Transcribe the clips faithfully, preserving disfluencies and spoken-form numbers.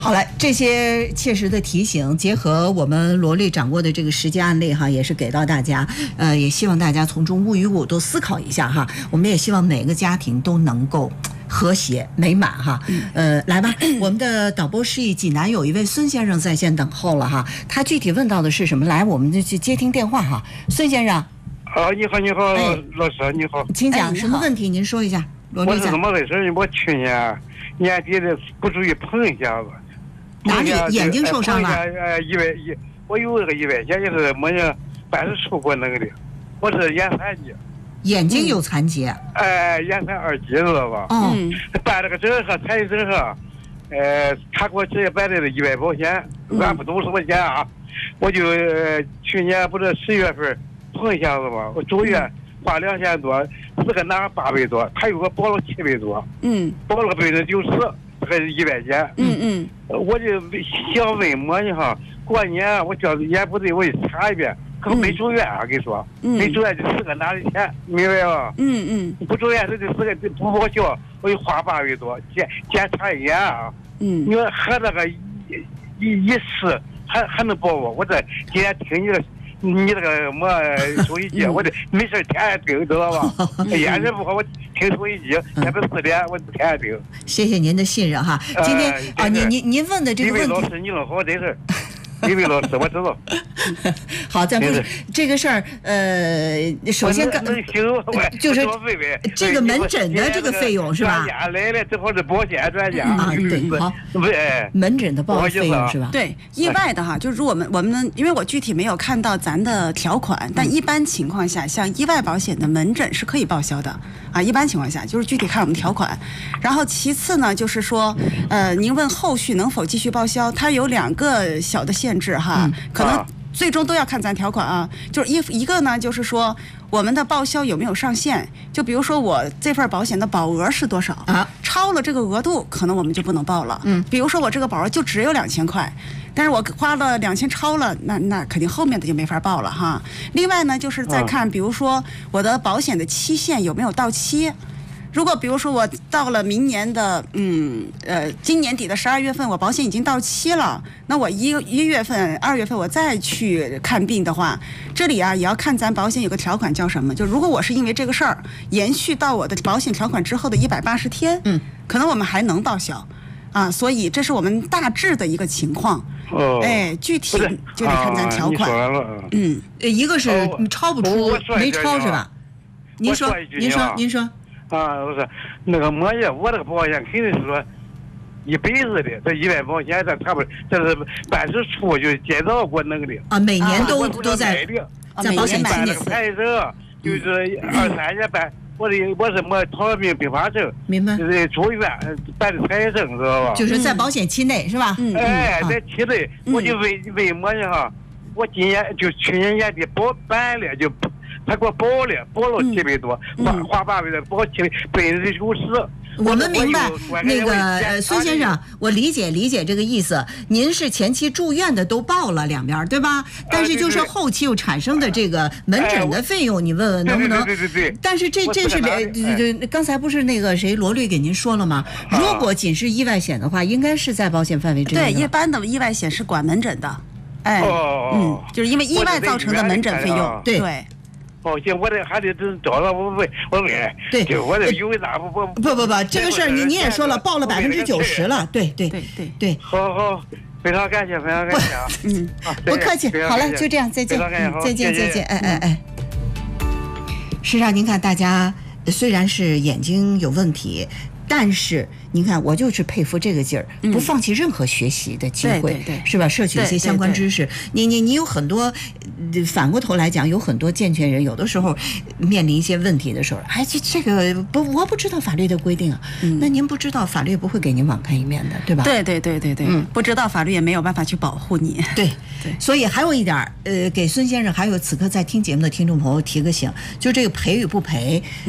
好了，这些切实的提醒，结合我们罗律掌握的这个实际案例哈，也是给到大家。呃，也希望大家从中物与物都思考一下哈。我们也希望每个家庭都能够和谐美满哈。呃，来吧，我们的导播示意济南有一位孙先生在线等候了哈。他具体问到的是什么？来，我们就去接听电话哈。孙先生。 啊，你好，你好，哎、老师，你好。 请讲，什么问题？您说一下。 我是怎么回事？我去年年底的不注意碰一下子。 哪里眼睛受伤了？ 呃，意外一，我有那个意外险，就是没人办事处过那个的。我是眼残疾。 眼睛有残疾？ 哎、呃，眼残二级知道吧？ 嗯。 办了个证和残疾证和，呃，他给我直接办的意外保险，俺不懂什么钱啊。我就、呃、去年不是十月份碰一下子嘛，我住院花两千多，四个拿八百多，他有个保了七百多。嗯。保了百分之九十。这个意外险， 嗯嗯， 我就想问么呢哈？过年我叫眼不对，我就查一遍，可没住院啊，跟你说，嗯、没住院就四个拿的钱，明白吧？嗯嗯，不住院这就四个不报销，我就花八百多检检查一眼啊。嗯，你说和那个一一一试还还能保我？我这今天听你的。你这个么收音机，我这没事天天听，知道吧？眼神不好，我听收音机，下边四点我天天听。 谢谢您的信任哈。今天啊，您您您问的这个问题， 李伟老师，你弄好这事。李伟老师，我知道。 好，咱们这个事儿，呃，首先刚就是这个门诊的这个费用是吧？ 专家来了，正好是保险专家啊，对，好，门诊的报费用是吧？ 对，意外的哈，就是如果我们我们因为我具体没有看到咱的条款，但一般情况下，像意外保险的门诊是可以报销的啊。一般情况下，就是具体看我们条款。然后其次呢，就是说，呃，您问后续能否继续报销，它有两个小的限制哈，可能最终都要看咱条款啊。就是一一个呢，就是说我们的报销有没有上限？就比如说我这份保险的保额是多少啊？超了这个额度，可能我们就不能报了。嗯，比如说我这个保额就只有两千块，但是我花了两千超了，那那肯定后面的就没法报了哈。另外呢，就是再看，比如说我的保险的期限有没有到期。如果比如说我到了明年的嗯呃今年底的十二月份，我保险已经到期了，那我一一月份、二月份我再去看病的话，这里啊也要看咱保险有个条款叫什么，就如果我是因为这个事儿延续到我的保险条款之后的一百八十天，嗯，可能我们还能报销，啊，所以这是我们大致的一个情况。哦，哎，具体就得看咱条款。 啊、 嗯，一个是超不出，没超是吧？您说，您说，您说。 啊，不是那个么呀，我这个保险肯定是说一辈子的，这意外保险这差不多，这是办事处就介绍过那个的啊，每年都、啊、都在在保险期内办一证，就是二三年办。我的我是么糖尿病并发症， 明白？ 就是住院办的产证，知道吧？ 就是在保险期内是吧？ 嗯，哎，在期内，我就为为么呢哈？我今年就去年年底保办了就。他给我保了，保了七百多，花花八百多，保七百分之九十。 我们明白那个呃孙先生，我理解理解这个意思。您是前期住院的都报了两边，对吧？但是就是后期又产生的这个门诊的费用，你问问能不能？ 对对对。 但是这这是这刚才不是那个谁罗律给您说了吗？如果仅是意外险的话，应该是在保险范围之内。 对，一般的意外险是管门诊的。哎，嗯，就是因为意外造成的门诊费用。 对。 哦，行，我这还得找到我问我问， 对， 我这有啥不不不不不，这个事儿你你也说了，报了百分之九十了，对对对对对。 好好，非常感谢，非常感谢啊！ 嗯，不客气，好了，就这样，再见，再见再见，哎哎哎。实际上，您看，大家虽然是眼睛有问题。但是您看，我就是佩服这个劲儿，不放弃任何学习的机会， 对对对， 是吧？摄取一些相关知识。你你你有很多，反过头来讲，有很多健全人，有的时候面临一些问题的时候，哎，这这个不，我不知道法律的规定啊。嗯、那您不知道，法律不会给您网开一面的，对吧？ 对对对对对，嗯，不知道法律也没有办法去保护你。 对对，所以还有一点，呃，给孙先生还有此刻在听节目的听众朋友提个醒，就这个赔与不赔，嗯。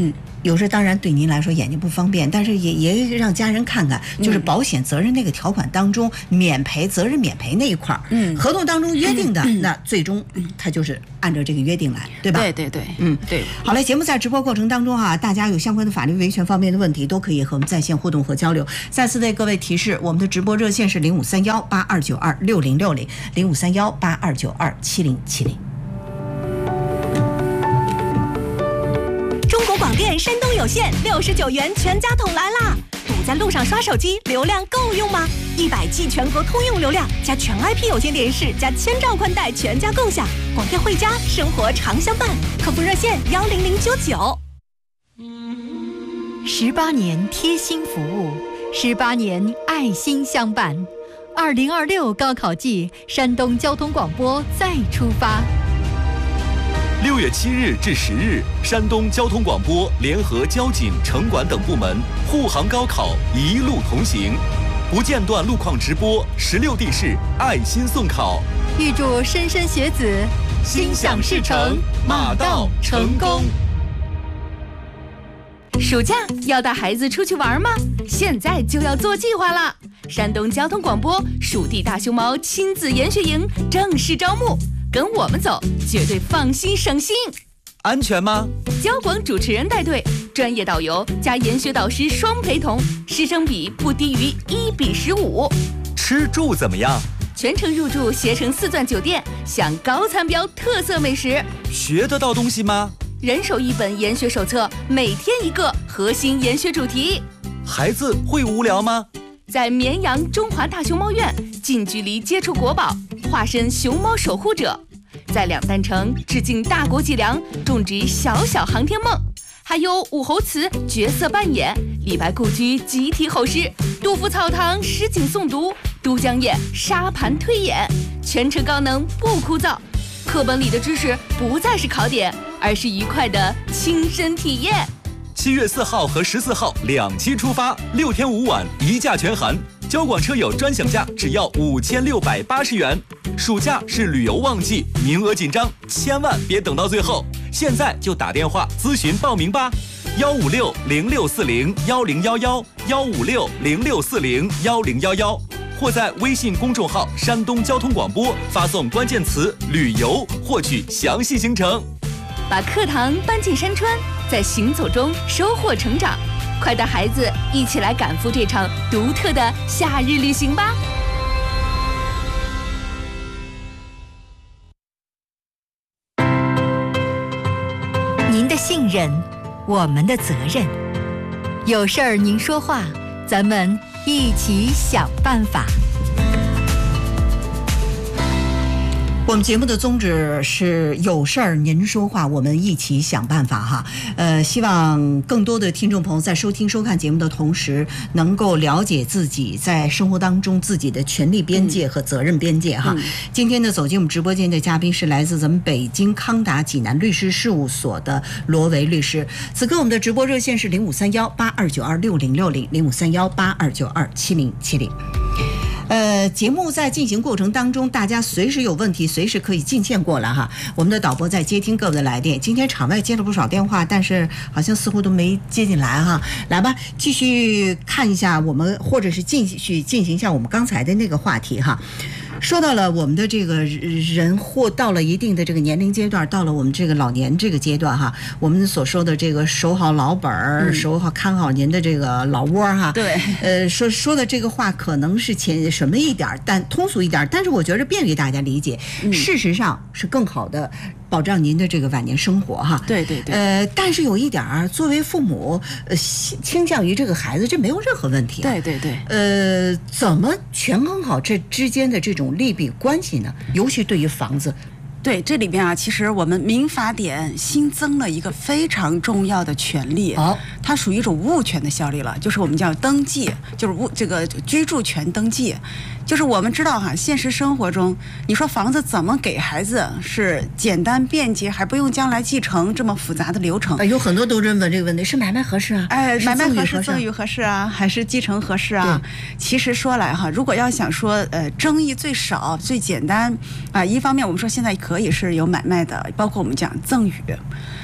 有时当然对您来说眼睛不方便，但是也也让家人看看，就是保险责任那个条款当中免赔责任免赔那一块儿，嗯，合同当中约定的，那最终它就是按照这个约定来，对吧？ 对对对， 嗯对。 好嘞，节目在直播过程当中哈、啊，大家有相关的法律维权方面的问题，都可以和我们在线互动和交流。再次为各位提示，我们的直播热线是零五三幺八二九二六零六零零五三幺八二九二七零七零。 中国广电山东有线六十九元全家桶来啦！堵在路上刷手机，流量够用吗？一百 G 全国通用流量，加全 I P 有线电视，加千兆宽带，全家共享。广电汇家，生活常相伴。客服热线幺零零九九。 十八年贴心服务，十八年爱心相伴。二零二六高考季，山东交通广播再出发。 六月七日至十日，山东交通广播联合交警、城管等部门护航高考，一路同行，不间断路况直播，十六地市爱心送考。 预祝莘莘学子心想事成，马到成功。 暑假要带孩子出去玩吗？现在就要做计划了。山东交通广播蜀地大熊猫亲子研学营正式招募。跟我们走，绝对放心省心。 安全吗？ 交广主持人带队，专业导游加研学导师双陪同，师生比不低于一比十五。 吃住怎么样？ 全程入住携程四钻酒店，享高餐标特色美食。 学得到东西吗？ 人手一本研学手册，每天一个核心研学主题。 孩子会无聊吗？ 在绵阳中华大熊猫院近距离接触国宝，化身熊猫守护者。在两丹城致敬大国脊梁，种植小小航天梦。还有武侯祠角色扮演，李白故居集体吼诗，杜甫草堂诗景诵读，都江堰沙盘推演，全程高能不枯燥。课本里的知识不再是考点，而是愉快的亲身体验。 七月四号和十四号两期出发，六天五晚一价全含，交广车友专享价只要五千六百八十元。暑假是旅游旺季，名额紧张，千万别等到最后，现在就打电话咨询报名吧，幺五六零六四零幺零幺幺，幺五六零六四零幺零幺幺，或在微信公众号山东交通广播发送关键词旅游，获取详细行程。 把课堂搬进山川，在行走中收获成长，快带孩子一起来赶赴这场独特的夏日旅行吧。 您的信任，我们的责任。有事儿您说话，咱们一起想办法。 我们节目的宗旨是有事儿您说话，我们一起想办法哈。呃，希望更多的听众朋友在收听收看节目的同时，能够了解自己在生活当中自己的权利边界和责任边界哈。嗯、今天呢，走进我们直播间的嘉宾是来自咱们北京康达济南律师事务所的罗维律师。此刻我们的直播热线是零五三幺八二九二六零六零零五三幺八二九二七零七零。呃，节目在进行过程当中，大家随时有问题，随时可以进线过来哈。我们的导播在接听各位的来电，今天场外接了不少电话，但是好像似乎都没接进来哈。来吧，继续看一下我们，或者是继续进行一下我们刚才的那个话题哈。说到了我们的这个人或到了一定的这个年龄阶段，到了我们这个老年这个阶段哈，我们所说的这个守好老本儿、嗯，守好看好您的这个老窝哈。 对， 呃，说说的这个话可能是前什么一点，但通俗一点，但是我觉得便于大家理解。嗯、事实上是更好的保障您的这个晚年生活哈。 对对对。 呃，但是有一点儿，作为父母，呃，倾向于这个孩子，这没有任何问题、啊。 对对对。 呃，怎么权衡好这之间的这种利弊关系呢？尤其对于房子。 对，这里边啊，其实我们民法典新增了一个非常重要的权利， 哦， 它属于一种物权的效力了，就是我们叫登记，就是物这个居住权登记。就是我们知道哈，现实生活中，你说房子怎么给孩子是简单便捷，还不用将来继承这么复杂的流程？ 有很多都认为这个问题是买卖合适啊， 哎，买卖合适、赠与合适啊，还是继承合适啊？其实说来哈，如果要想说呃争议最少、最简单啊、呃，一方面我们说现在可以是有买卖的，包括我们讲赠与。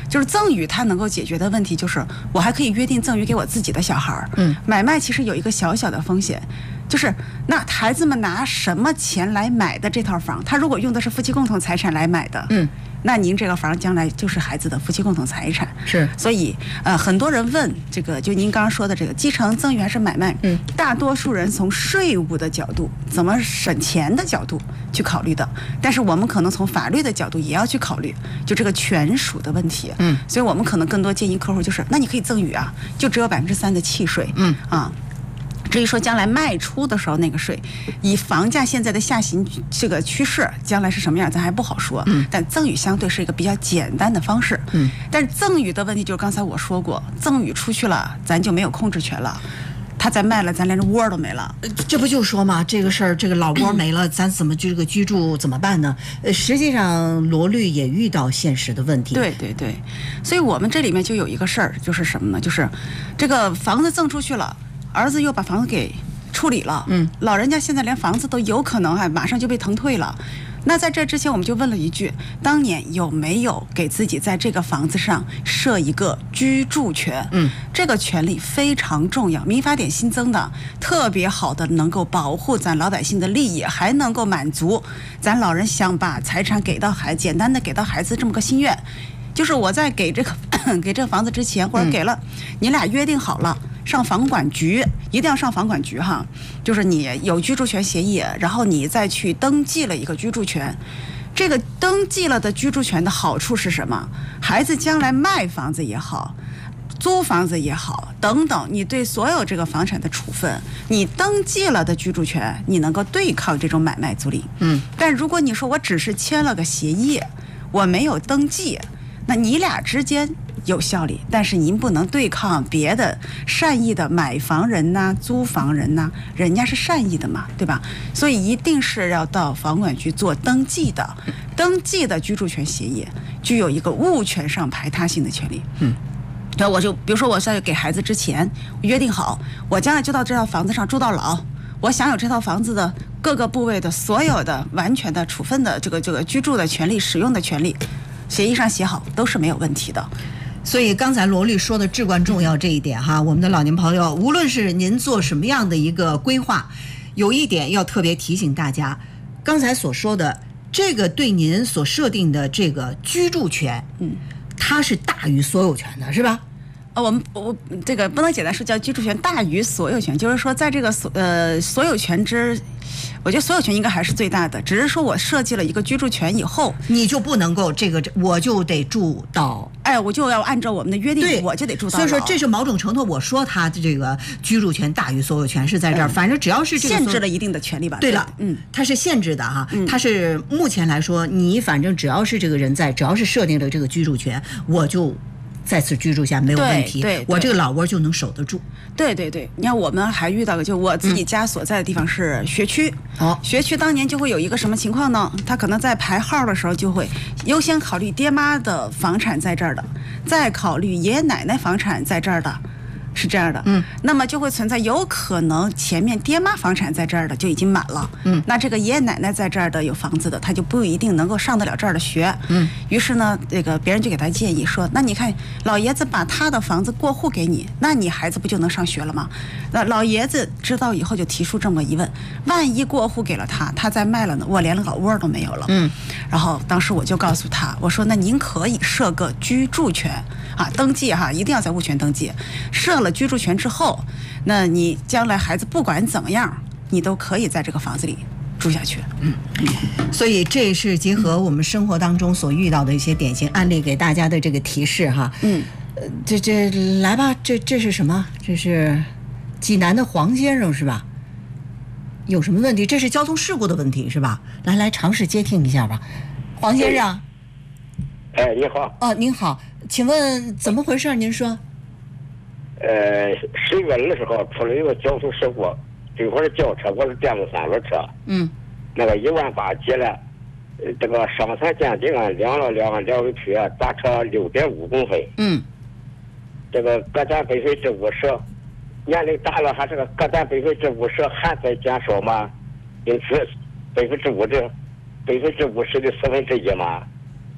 就是赠与它能够解决的问题，就是我还可以约定赠与给我自己的小孩儿。 嗯， 买卖其实有一个小小的风险，就是那孩子们拿什么钱来买的这套房？他如果用的是夫妻共同财产来买的， 嗯， 那您这个房将来就是孩子的夫妻共同财产。 是， 所以呃，很多人问这个，就您刚刚说的这个继承、赠与还是买卖， 嗯， 大多数人从税务的角度、怎么省钱的角度去考虑的，但是我们可能从法律的角度也要去考虑，就这个权属的问题。 嗯， 所以我们可能更多建议客户就是，那你可以赠与啊，就只有百分之三的契税。 嗯啊。至于说将来卖出的时候那个税，以房价现在的下行这个趋势，将来是什么样咱还不好说。 嗯， 但赠与相对是一个比较简单的方式。 嗯， 但是赠与的问题就是刚才我说过，赠与出去了，咱就没有控制权了。他再卖了，咱连这窝都没了。 这不就说嘛，这个事儿，这个老窝没了，咱怎么这个居住怎么办呢？呃，实际上罗律也遇到现实的问题。 对对对，所以我们这里面就有一个事儿，就是什么呢？就是这个房子赠出去了。儿子又把房子给处理了， 嗯， 老人家现在连房子都有可能还马上就被腾退了。那在这之前，我们就问了一句：当年有没有给自己在这个房子上设一个居住权？ 嗯， 这个权利非常重要，民法典新增的，特别好的能够保护咱老百姓的利益，还能够满足咱老人想把财产给到孩，简单的给到孩子这么个心愿。就是我在给这个给这个房子之前，或者给了、嗯、你俩约定好了上房管局，一定要上房管局哈。就是你有居住权协议，然后你再去登记了一个居住权。这个登记了的居住权的好处是什么？孩子将来卖房子也好，租房子也好等等，你对所有这个房产的处分，你登记了的居住权，你能够对抗这种买卖租赁。 嗯， 但如果你说我只是签了个协议，我没有登记。那你俩之间有效力，但是您不能对抗别的善意的买房人呐、租房人呐，人家是善意的嘛，对吧？所以一定是要到房管局做登记的，登记的居住权协议具有一个物权上排他性的权利。 嗯， 对，我就比如说我在给孩子之前约定好，我将来就到这套房子上住到老。我享有这套房子的各个部位的所有的完全的处分的这个这个居住的权利、使用的权利。协议上写好都是没有问题的， 所以刚才罗律说的至关重要这一点哈，我们的老年朋友，无论是您做什么样的一个规划，有一点要特别提醒大家，刚才所说的这个对您所设定的这个居住权， 嗯，它是大于所有权的，是吧？ 呃，我们我这个不能简单说叫居住权大于所有权，就是说在这个所呃所有权之。我觉得所有权应该还是最大的，只是说我设计了一个居住权以后， 你就不能够这个，我就得住到， 哎，我就要按照我们的约定， 对， 我就得住到。 所以说这是某种程度，我说他的这个居住权大于所有权是在这儿，嗯、反正只要是这个限制了一定的权利吧。 对了， 嗯， 它是限制的哈， 嗯、 它是目前来说，你反正只要是这个人在，只要是设定了这个居住权，我就。在此居住下没有问题， 对对对， 我这个老窝就能守得住。 对对对，你看我们还遇到个，就我自己家所在的地方是学区， 哦、嗯， 学区当年就会有一个什么情况呢？他可能在排号的时候就会优先考虑爹妈的房产在这儿的，再考虑爷爷奶奶房产在这儿的。是这样的， 嗯， 那么就会存在有可能前面爹妈房产在这儿的就已经满了， 嗯， 那这个爷爷奶奶在这儿的有房子的，他就不一定能够上得了这儿的学， 嗯， 于是呢，这个别人就给他建议说，那你看老爷子把他的房子过户给你，那你孩子不就能上学了吗？那老爷子知道以后就提出这么个疑问，万一过户给了他，他再卖了呢，我连老窝都没有了， 嗯， 然后当时我就告诉他，我说那您可以设个居住权啊，登记哈，一定要在物权登记，设了居住权之后，那你将来孩子不管怎么样，你都可以在这个房子里住下去。 嗯，所以这是结合我们生活当中所遇到的一些典型案例给大家的这个提示哈。 嗯， 呃，这这来吧，这这是什么？这是济南的黄先生是吧？有什么问题？这是交通事故的问题是吧？来来，尝试接听一下吧，黄先生。 哎，你好。 哦，您好，请问怎么回事？您说。 呃，十月的时候出了一个交通事故，这会儿是轿车，我是电动三轮车。 嗯。 那个一万八结了，呃，这个伤残鉴定啊，量了量，量回去啊，砸车六点五公分。 嗯。 这个各占百分之五十，年龄大了还这个各占百分之五十，还在减少吗？因此百分之五的百分之五十的四分之一嘛。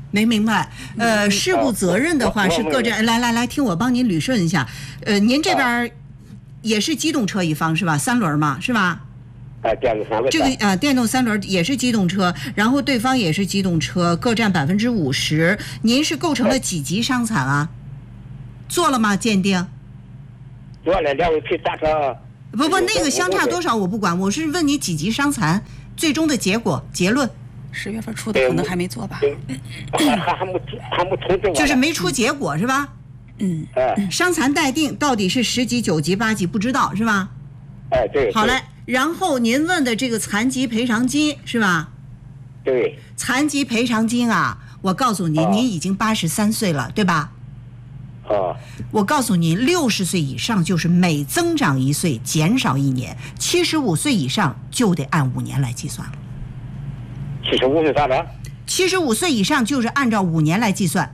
没明白。呃，事故责任的话是各站，来来来，听我帮您捋顺一下。呃，您这边也是机动车一方是吧？三轮嘛，是吧？ 哎，电动三轮。 这个啊、呃，电动三轮也是机动车，然后对方也是机动车，各占百分之五十。您是构成了几级伤残啊？做了吗？鉴定？ 做了，两位去打车。 不不，那个相差多少我不管，我是问你几级伤残，最终的结果结论。 十月份出的可能还没做吧？ 还还没还没通知我。 就是没出结果是吧？ 嗯。 哎。 伤残待定，到底是十级、九级、八级不知道是吧？ 哎，对。 好嘞，然后您问的这个残疾赔偿金是吧？ 对。 残疾赔偿金啊，我告诉您，您已经八十三岁了，对吧？ 哦， 我告诉您，六十岁以上就是每增长一岁减少一年，七十五岁以上就得按五年来计算了。 七十五岁咋着？ 七十五岁以上就是按照五年来计算。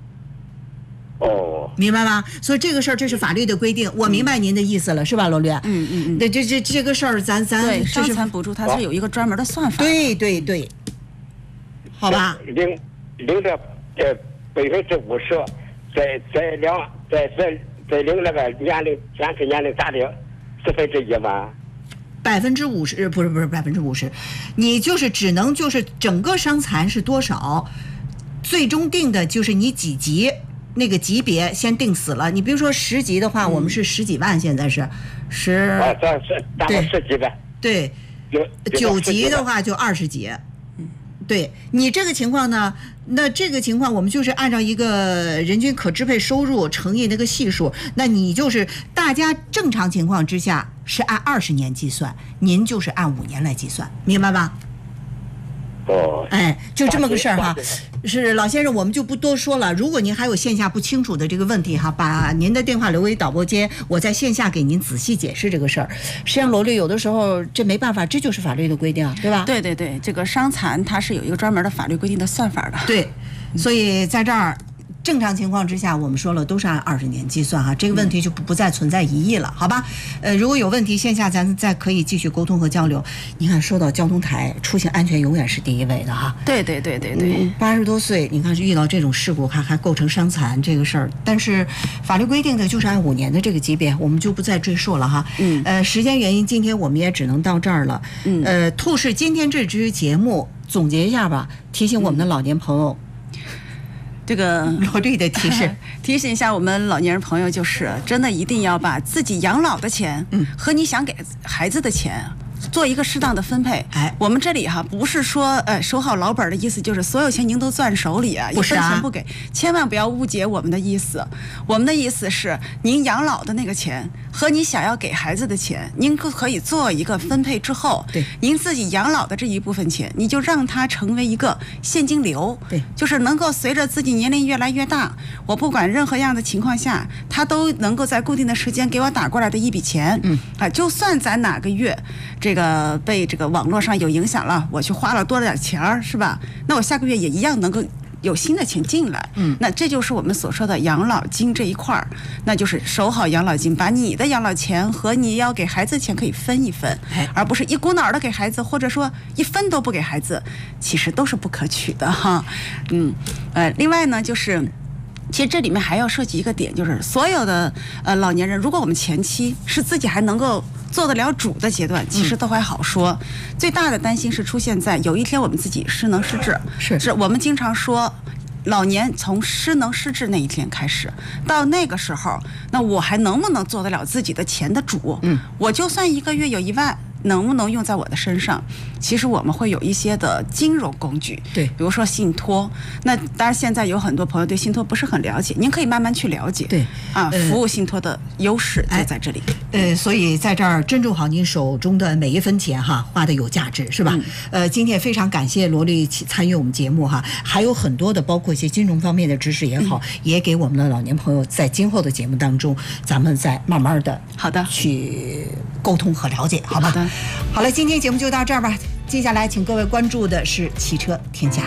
哦， 明白吗？所以这个事儿这是法律的规定，我明白您的意思了，是吧，罗律？ 嗯嗯嗯。 这这这这个事儿，咱咱对伤残补助它是有一个专门的算法。 对对对，好吧。 领领着呃百分之五十。再再两再再再领那个年龄减去年龄咋的四分之一吗？ 百分之五十不是不是百分之五十，你就是只能就是整个伤残是多少，最终定的就是你几级那个级别先定死了。你比如说十级的话，嗯、我们是十几万，现在是十啊，这是大概十级呗。 对，九级的话就二十级。对你这个情况呢，那这个情况我们就是按照一个人均可支配收入乘以那个系数，那你就是大家正常情况之下是按二十年计算，您就是按五年来计算，明白吧？ 哦， 哎，就这么个事儿哈。是老先生，我们就不多说了。如果您还有线下不清楚的这个问题哈，把您的电话留给导播间，我在线下给您仔细解释这个事儿。实际上，罗律有的时候这没办法，这就是法律的规定，对吧？ 对对对，这个伤残它是有一个专门的法律规定的算法的。 对，所以在这儿。正常情况之下，我们说了都是按二十年计算哈，这个问题就不不再存在疑义了，好吧？呃，如果有问题，线下咱再可以继续沟通和交流。你看，说到交通台，出行安全永远是第一位的哈。 对对对对对， 八十多岁，你看遇到这种事故，还还构成伤残这个事儿，但是法律规定的就是按五年的这个级别，我们就不再赘述了哈。 嗯。 呃，时间原因，今天我们也只能到这儿了。 嗯。 呃，透视今天这支节目总结一下吧，提醒我们的老年朋友。 这个罗律的提示， 提醒一下我们老年人朋友，就是真的一定要把自己养老的钱， 嗯， 和你想给孩子的钱做一个适当的分配。 哎， 我们这里哈不是说呃守好老本的意思，就是所有钱您都攥手里啊，一分钱不给，千万不要误解我们的意思。我们的意思是，您养老的那个钱和你想要给孩子的钱，您可可以做一个分配之后， 对， 您自己养老的这一部分钱，你就让它成为一个现金流， 对， 就是能够随着自己年龄越来越大，我不管任何样的情况下，它都能够在固定的时间给我打过来的一笔钱， 嗯啊，就算咱哪个月这个被这个网络上有影响了，我去花了多了点钱儿，是吧？那我下个月也一样能够有新的钱进来， 嗯， 那这就是我们所说的养老金这一块儿，那就是守好养老金，把你的养老钱和你要给孩子的钱可以分一分，而不是一股脑的给孩子，或者说一分都不给孩子，其实都是不可取的哈。嗯，呃，另外呢就是。其实这里面还要涉及一个点，就是所有的呃老年人，如果我们前期是自己还能够做得了主的阶段，其实都还好说。嗯、最大的担心是出现在有一天我们自己失能失智， 是是我们经常说。老年从失能失智那一天开始，到那个时候，那我还能不能做得了自己的钱的主？ 嗯， 我就算一个月有一万，能不能用在我的身上？其实我们会有一些的金融工具， 对， 比如说信托。那当然，现在有很多朋友对信托不是很了解，您可以慢慢去了解。 对， 啊， 呃、 服务信托的优势就在这里。 呃，所以在这儿珍重好您手中的每一分钱哈，花的有价值是吧？ 嗯、 呃，今天非常感谢罗律参与我们节目哈，还有很多的包括一些金融方面的知识也好，嗯、也给我们的老年朋友在今后的节目当中，咱们再慢慢的好的去沟通和了解，好吧？ 好的， 好了，今天节目就到这儿吧。接下来，请各位关注的是汽车天下。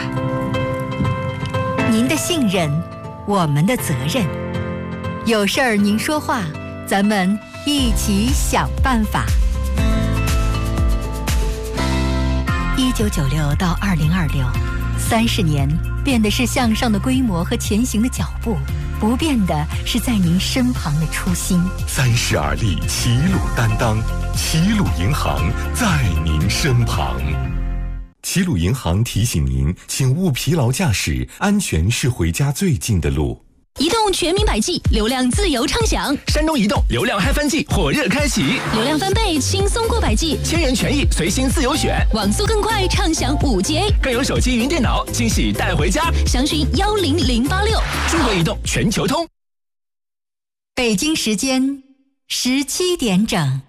您的信任，我们的责任。有事儿您说话，咱们一起想办法。一九九六到二零二六， 三十年，变的是向上的规模和前行的脚步，不变的是在您身旁的初心。 三十而立，齐鲁担当，齐鲁银行在您身旁。齐鲁银行提醒您，请勿疲劳驾驶，安全是回家最近的路。 移动全民百 G， 流量自由畅享。 山东移动流量嗨翻 G 火热开启， 流量翻倍，轻松过百 G， 千元权益随心自由选， 网速更快，畅享五 G A， 更有手机云电脑惊喜带回家。 详询幺零零八六。 中国移动全球通。 北京时间十七点整，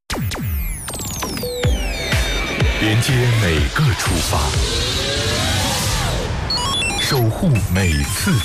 连接每个出发，守护每次